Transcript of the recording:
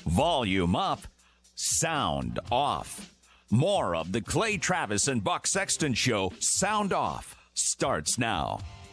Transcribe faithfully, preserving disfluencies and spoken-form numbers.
Volume up, sound off. More of the Clay Travis and Buck Sexton Show, Sound Off, starts now.